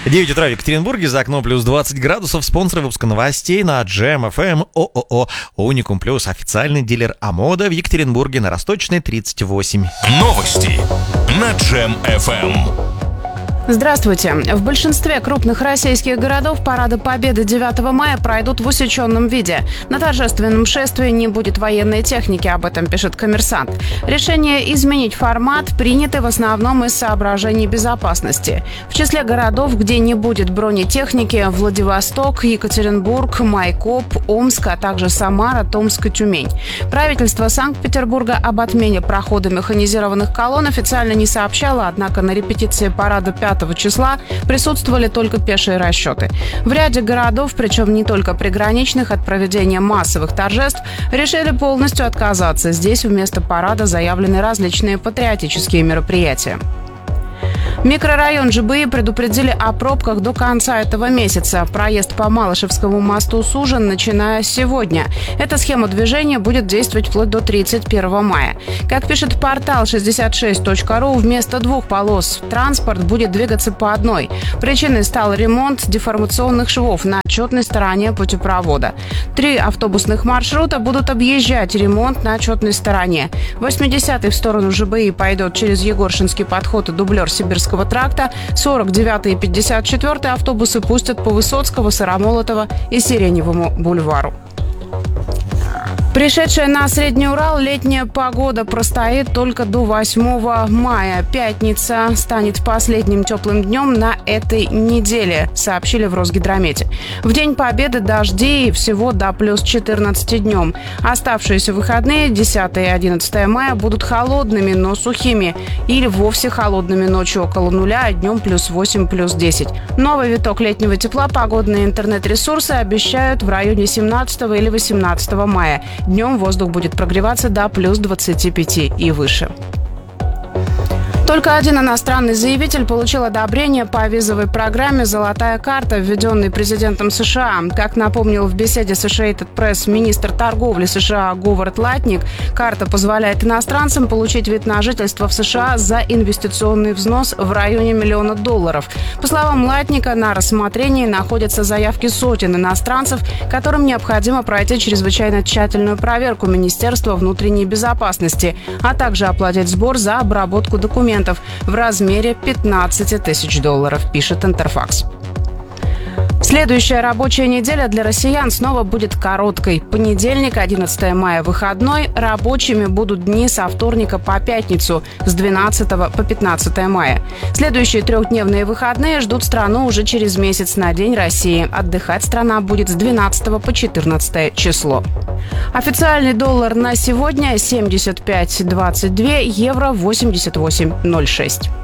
9 утра в Екатеринбурге, за окном плюс 20 градусов. Спонсор выпуска новостей на Jam FM ООО Unicum Plus. Официальный дилер Амода в Екатеринбурге на Росточной 38. Новости на Jam FM. Здравствуйте. В большинстве крупных российских городов парады Победы 9 мая пройдут в усеченном виде. На торжественном шествии не будет военной техники, об этом пишет «Коммерсант». Решение изменить формат принято в основном из соображений безопасности. В числе городов, где не будет бронетехники, Владивосток, Екатеринбург, Майкоп, Омск, а также Самара, Томск и Тюмень. Правительство Санкт-Петербурга об отмене прохода механизированных колонн официально не сообщало, однако на репетиции парада 5 числа присутствовали только пешие расчеты. В ряде городов, причем не только приграничных, от проведения массовых торжеств решили полностью отказаться. Здесь вместо парада заявлены различные патриотические мероприятия. Микрорайон ЖБИ предупредили о пробках до конца этого месяца. Проезд по Малышевскому мосту сужен, начиная с сегодня. Эта схема движения будет действовать вплоть до 31 мая. Как пишет портал 66.ru, вместо двух полос транспорт будет двигаться по одной. Причиной стал ремонт деформационных швов на четной стороне путепровода. 3 автобусных маршрута будут объезжать ремонт на четной стороне. 80-й в сторону ЖБИ пойдет через Егоршинский подход и дублер Сибирского тракта. 49-й и 54-й автобусы пустят по Высоцкого, Сыромолотова и Сиреневому бульвару. Пришедшая на Средний Урал летняя погода простоит только до 8 мая. Пятница станет последним теплым днем на этой неделе, сообщили в Росгидромете. В День Победы дожди всего до плюс 14 днем. Оставшиеся выходные, 10 и 11 мая, будут холодными, но сухими. Или вовсе холодными ночью около нуля, а днем плюс 8, плюс 10. Новый виток летнего тепла погодные интернет-ресурсы обещают в районе 17 или 18 мая. Днем воздух будет прогреваться до плюс 25 и выше. Только один иностранный заявитель получил одобрение по визовой программе «Золотая карта», введенной президентом США. Как напомнил в беседе с Associated Press министр торговли США Говард Латник, карта позволяет иностранцам получить вид на жительство в США за инвестиционный взнос в районе $1 миллиона. По словам Латника, на рассмотрении находятся заявки сотен иностранцев, которым необходимо пройти чрезвычайно тщательную проверку Министерства внутренней безопасности, а также оплатить сбор за обработку документов в размере $15 тысяч, пишет Интерфакс. Следующая рабочая неделя для россиян снова будет короткой. Понедельник, 11 мая, выходной. Рабочими будут дни со вторника по пятницу с 12 по 15 мая. Следующие трехдневные выходные ждут страну уже через месяц на День России. Отдыхать страна будет с 12 по 14 число. Официальный доллар на сегодня 75.22, евро 88.06.